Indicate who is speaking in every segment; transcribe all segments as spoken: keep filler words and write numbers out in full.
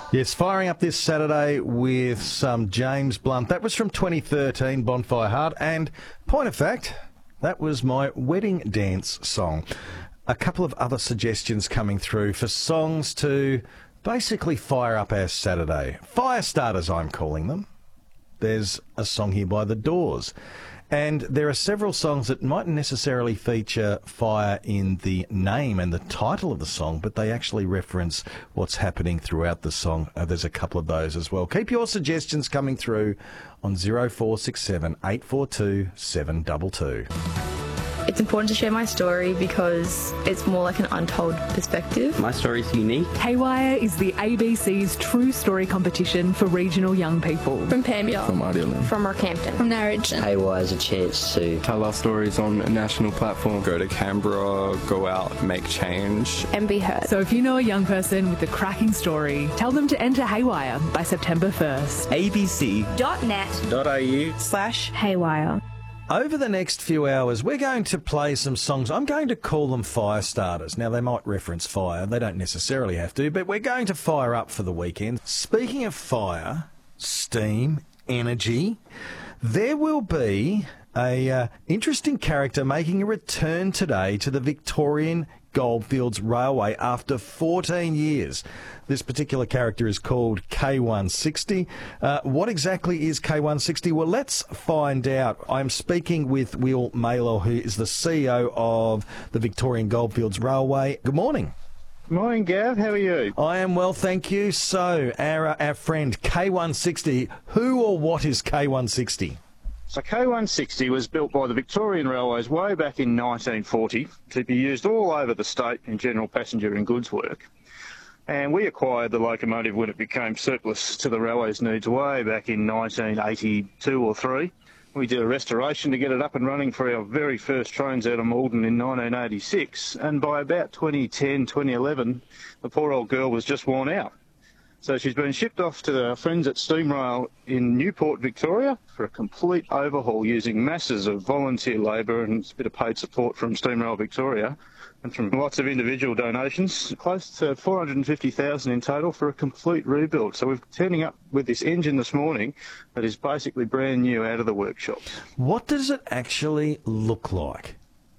Speaker 1: Yes, firing up this Saturday with some James Blunt. That was from twenty thirteen, Bonfire Heart. And point of fact, that was my wedding dance song. A couple of other suggestions coming through for songs to basically fire up our Saturday. Fire starters, I'm calling them. There's a song here by The Doors. And there are several songs that mightn't necessarily feature fire in the name and the title of the song, but they actually reference what's happening throughout the song. Uh, there's a couple of those as well. Keep your suggestions coming through on zero four six seven, eight four two, seven two two.
Speaker 2: It's important to share my story because it's more like an untold perspective.
Speaker 3: My story is unique.
Speaker 4: Haywire is the A B C's True Story competition for regional young people.
Speaker 5: From Pamela.
Speaker 6: From Ardelan.
Speaker 5: From Rockhampton. From Narrogin.
Speaker 3: Haywire is a chance to
Speaker 6: tell our stories on a national platform.
Speaker 7: Go to Canberra, go out, make change.
Speaker 5: And be heard.
Speaker 4: So if you know a young person with a cracking story, tell them to enter Haywire by September first.
Speaker 3: A B C
Speaker 5: dot net
Speaker 3: dot A U
Speaker 5: slash Haywire.
Speaker 1: Over the next few hours, we're going to play some songs. I'm going to call them fire starters. Now, they might reference fire. They don't necessarily have to, but we're going to fire up for the weekend. Speaking of fire, steam, energy, there will be a uh, interesting character making a return today to the Victorian Goldfields Railway after fourteen years. This particular character is called K one sixty. Uh, what exactly is K one sixty? Well, let's find out. I'm speaking with Will Maylor, who is the C E O of the Victorian Goldfields Railway. Good morning.
Speaker 8: Morning, Gav. How are you?
Speaker 1: I am well, thank you. So, our, our friend K one sixty, who or what is K one sixty?
Speaker 8: So K one sixty was built by the Victorian Railways way back in nineteen forty to be used all over the state in general passenger and goods work. And we acquired the locomotive when it became surplus to the railway's needs way back in nineteen eighty-two or three. We did a restoration to get it up and running for our very first trains out of Malden in nineteen eighty-six. And by about twenty ten, twenty eleven, the poor old girl was just worn out. So she's been shipped off to our friends at Steamrail in Newport, Victoria, for a complete overhaul using masses of volunteer labour and a bit of paid support from Steamrail Victoria and from lots of individual donations, close to four hundred fifty thousand dollars in total for a complete rebuild. So we're turning up with this engine this morning that is basically brand new out of the workshops.
Speaker 1: What does it actually look like?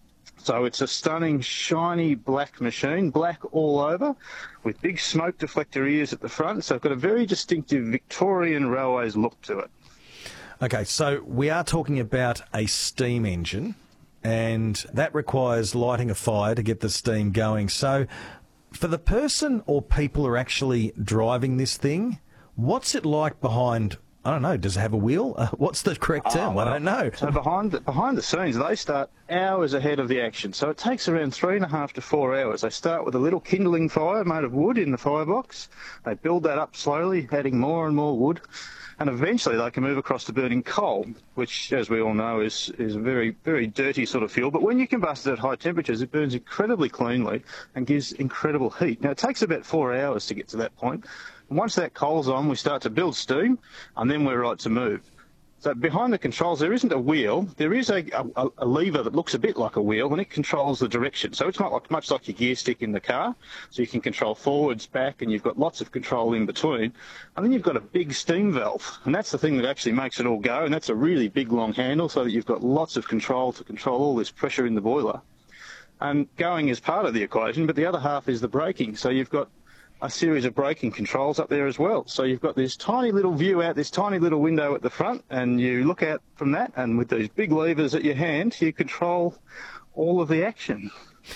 Speaker 8: So it's a stunning, shiny black machine, black all over, with big smoke deflector ears at the front. So it's got a very distinctive Victorian Railways look to it.
Speaker 1: Okay, so we are talking about a steam engine, and that requires lighting a fire to get the steam going. So for the person or people who are actually driving this thing, what's it like behind... I don't know, does it have a wheel? Uh, what's the correct term?
Speaker 8: Oh, well,
Speaker 1: I don't know.
Speaker 8: So behind the, behind the scenes, they start hours ahead of the action. So it takes around three and a half to four hours. They start with a little kindling fire made of wood in the firebox. They build that up slowly, adding more and more wood. And eventually they can move across to burning coal, which, as we all know, is, is a very, very dirty sort of fuel. But when you combust it at high temperatures, it burns incredibly cleanly and gives incredible heat. Now, it takes about four hours to get to that point. And once that coal's on, we start to build steam, and then we're right to move. So behind the controls, there isn't a wheel. There is a, a, a lever that looks a bit like a wheel, and it controls the direction. So it's not like, much like your gear stick in the car. So you can control forwards, back, and you've got lots of control in between. And then you've got a big steam valve, and that's the thing that actually makes it all go. And that's a really big, long handle, so that you've got lots of control to control all this pressure in the boiler. And going is part of the equation, but the other half is the braking. So you've got a series of braking controls up there as well. So you've got this tiny little view out, this tiny little window at the front, and you look out from that, and with these big levers at your hand, you control all of the action.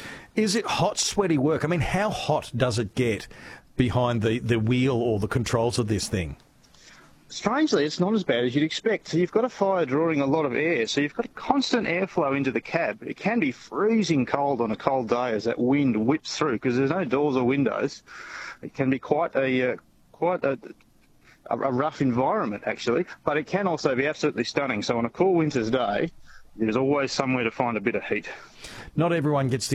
Speaker 1: Is it hot, sweaty work? I mean, how hot does it get behind the, the wheel or the controls of this thing?
Speaker 8: Strangely, it's not as bad as you'd expect. So you've got a fire drawing a lot of air, so you've got a constant airflow into the cab. It can be freezing cold on a cold day as that wind whips through, because there's no doors or windows. It can be quite a uh, quite a, a rough environment, actually, but it can also be absolutely stunning. So on a cool winter's day, there's always somewhere to find a bit of heat.
Speaker 1: Not everyone gets the